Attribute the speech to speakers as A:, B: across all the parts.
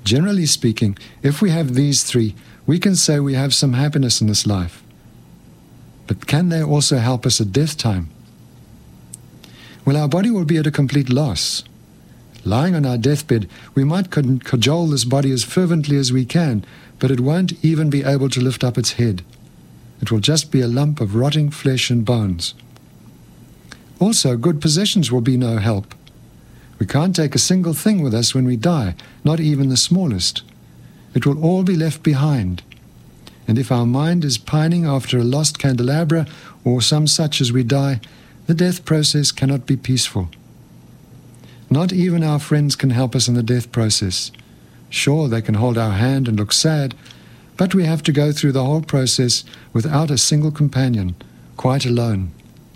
A: Generally speaking, if we have these three, we can say we have some happiness in this life. But can they also help us at death time? Well, our body will be at a complete loss. Lying on our deathbed, we might cajole this body as fervently as we can, but it won't even be able to lift up its head. It will just be a lump of rotting flesh and bones. Also, good possessions will be no help. We can't take a single thing with us when we die, not even the smallest. It will all be left behind. And if our mind is pining after a lost candelabra or some such as we die, the death process cannot be peaceful. Not even our friends can help us in the death process. Sure, they can hold our hand and look sad, but we have to go through the whole process without a single companion, quite alone.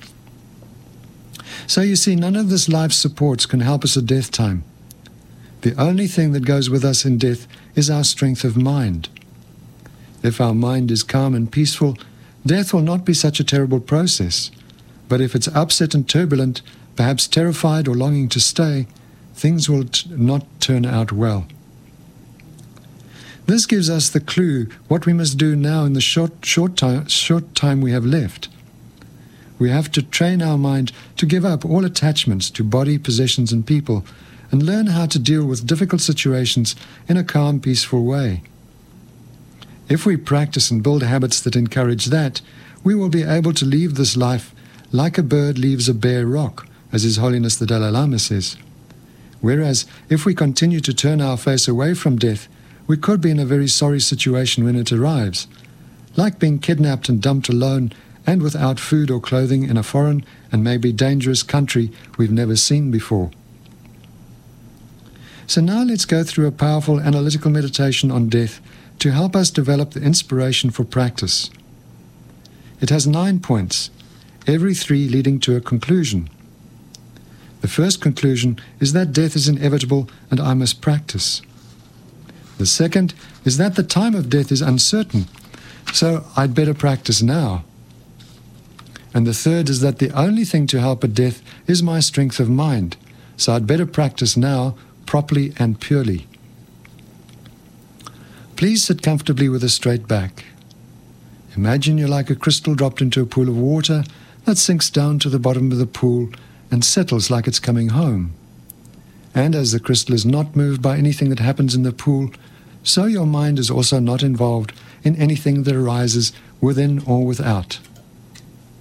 A: So you see, none of this life's supports can help us at death time. The only thing that goes with us in death is our strength of mind. If our mind is calm and peaceful, death will not be such a terrible process. But if it's upset and turbulent, perhaps terrified or longing to stay, things will not turn out well. This gives us the clue what we must do now in the short time we have left. We have to train our mind to give up all attachments to body, possessions, and people, and learn how to deal with difficult situations in a calm, peaceful way. If we practice and build habits that encourage that, we will be able to leave this life like a bird leaves a bare rock, as His Holiness the Dalai Lama says. Whereas, if we continue to turn our face away from death, we could be in a very sorry situation when it arrives, like being kidnapped and dumped alone and without food or clothing in a foreign and maybe dangerous country we've never seen before. So now let's go through a powerful analytical meditation on death to help us develop the inspiration for practice. It has 9 points, every 3 leading to a conclusion. The first conclusion is that death is inevitable and I must practice. The second is that the time of death is uncertain, so I'd better practice now. And the third is that the only thing to help at death is my strength of mind, so I'd better practice now, properly and purely. Please sit comfortably with a straight back. Imagine you're like a crystal dropped into a pool of water that sinks down to the bottom of the pool and settles like it's coming home. And as the crystal is not moved by anything that happens in the pool, so your mind is also not involved in anything that arises within or without.